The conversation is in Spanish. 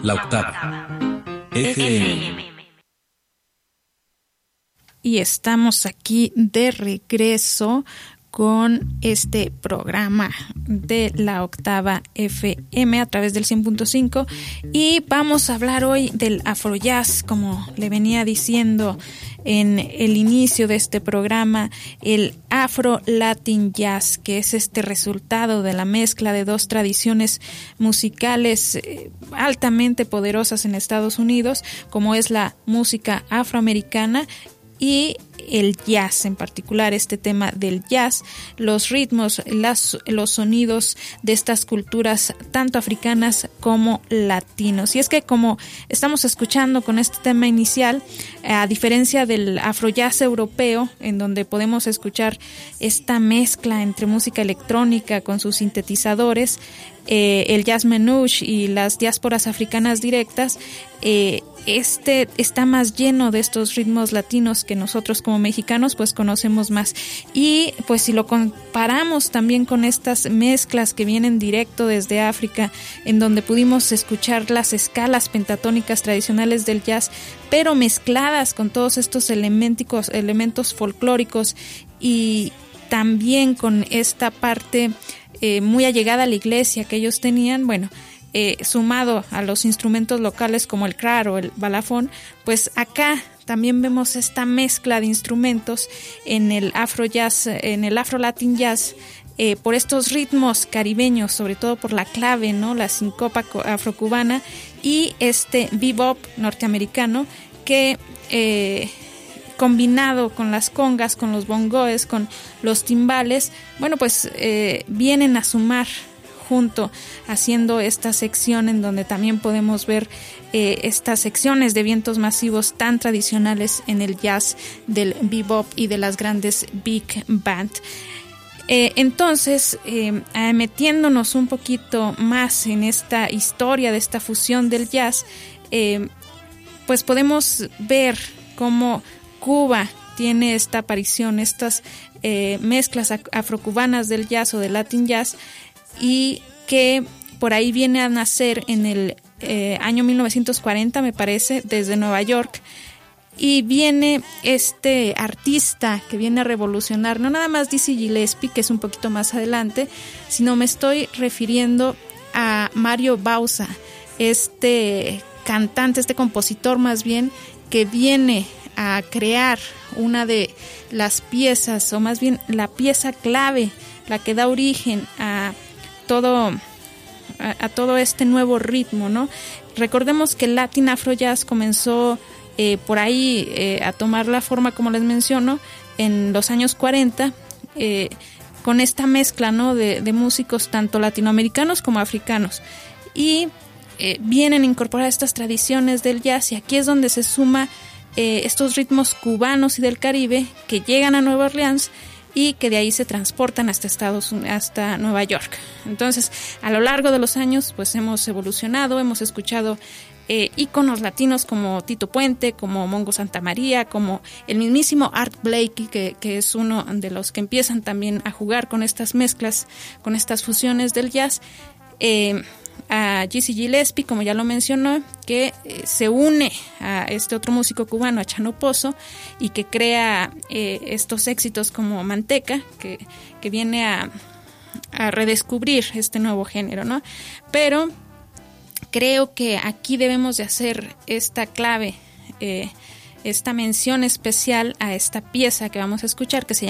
La Octava FM. Y estamos aquí de regreso con este programa de La Octava FM a través del 100.5 y vamos a hablar hoy del afrojazz, como le venía diciendo en el inicio de este programa, el Afro-Latin Jazz, que es este resultado de la mezcla de dos tradiciones musicales altamente poderosas en Estados Unidos, como es la música afroamericana y el jazz, en particular este tema del jazz, los ritmos, los sonidos de estas culturas tanto africanas como latinos. Y es que, como estamos escuchando con este tema inicial, a diferencia del afrojazz europeo, en donde podemos escuchar esta mezcla entre música electrónica con sus sintetizadores, el jazz manouche y las diásporas africanas directas, este está más lleno de estos ritmos latinos que nosotros como mexicanos pues conocemos más. Y pues si lo comparamos también con estas mezclas que vienen directo desde África, en donde pudimos escuchar las escalas pentatónicas tradicionales del jazz, pero mezcladas con todos estos elementos folclóricos y también con esta parte muy allegada a la iglesia que ellos tenían, bueno, sumado a los instrumentos locales como el crar o el balafón, pues acá también vemos esta mezcla de instrumentos en el afrojazz, en el afro-latin jazz, por estos ritmos caribeños, sobre todo por la clave, ¿no? La sincopa afrocubana y este bebop norteamericano que combinado con las congas, con los bongoes, con los timbales, bueno, pues vienen a sumar junto, haciendo esta sección en donde también podemos ver estas secciones de vientos masivos tan tradicionales en el jazz del bebop y de las grandes big band. Entonces, metiéndonos un poquito más en esta historia de esta fusión del jazz, pues podemos ver cómo Cuba tiene esta aparición, estas mezclas afrocubanas del jazz o del Latin jazz, y que por ahí viene a nacer en el año 1940, me parece, desde Nueva York, y viene este artista que viene a revolucionar, no nada más Dizzy Gillespie, que es un poquito más adelante, sino me estoy refiriendo a Mario Bauza, este cantante, este compositor más bien, que viene a crear una de las piezas, o más bien la pieza clave, la que da origen a todo este nuevo ritmo, ¿no? Recordemos que el Latin Afro Jazz comenzó por ahí a tomar la forma, como les menciono, en los años 40, con esta mezcla, ¿no? de músicos tanto latinoamericanos como africanos, y vienen a incorporar estas tradiciones del jazz, y aquí es donde se suma estos ritmos cubanos y del Caribe que llegan a Nueva Orleans y que de ahí se transportan hasta Estados Unidos, hasta Nueva York. Entonces, a lo largo de los años, pues hemos evolucionado, hemos escuchado íconos latinos como Tito Puente, como Mongo Santamaría, como el mismísimo Art Blakey, que es uno de los que empiezan también a jugar con estas mezclas, con estas fusiones del jazz. A Dizzy Gillespie, como ya lo mencionó, que se une a este otro músico cubano, a Chano Pozo, y que crea estos éxitos como Manteca, que viene a redescubrir este nuevo género, ¿no? Pero creo que aquí debemos de hacer esta clave, esta mención especial a esta pieza que vamos a escuchar, que se llama